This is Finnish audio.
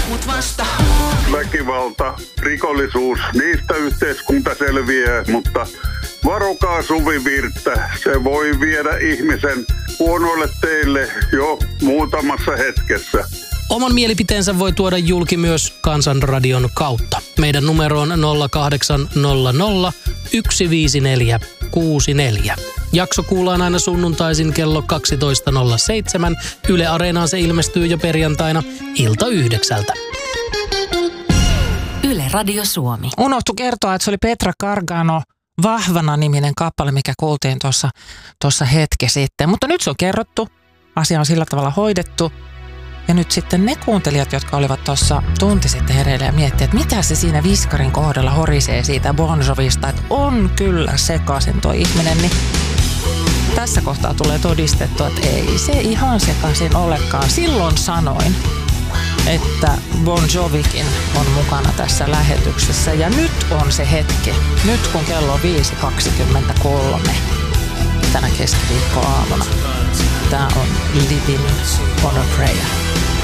mut vasta Väkivalta, rikollisuus, niistä yhteiskunta selviää, mutta varokaa Suvivirttä. Se voi viedä ihmisen huonoille teille jo muutamassa hetkessä. Oman mielipiteensä voi tuoda julki myös Kansanradion kautta. Meidän numero on 0800 15464. Jakso kuullaan aina sunnuntaisin kello 12.07. Yle Areenaan se ilmestyy jo perjantaina ilta 9. Yle Radio Suomi. Unohtu kertoa, että se oli Petra Gargano Vahvana -niminen kappale, mikä kuultiin tuossa hetki sitten. Mutta nyt se on kerrottu, asia on sillä tavalla hoidettu. Ja nyt sitten ne kuuntelijat, jotka olivat tuossa tunti sitten hereillä ja miettivät, että mitä se siinä viskarin kohdalla horisee siitä Bon Jovista, että on kyllä sekaisin tuo ihminen, niin tässä kohtaa tulee todistettua, että ei se ihan sekaisin olekaan. Silloin sanoin, että Bon Jovikin on mukana tässä lähetyksessä ja nyt on se hetki. Nyt kun kello on 5.23 tänä keskiviikkoaamuna. Tämä on Living on a Prayer.